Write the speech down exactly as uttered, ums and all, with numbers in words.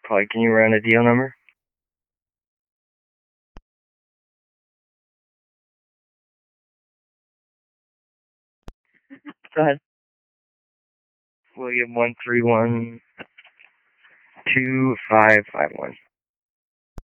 Probably, can you run a deal number? Go ahead. William one three one two five five one.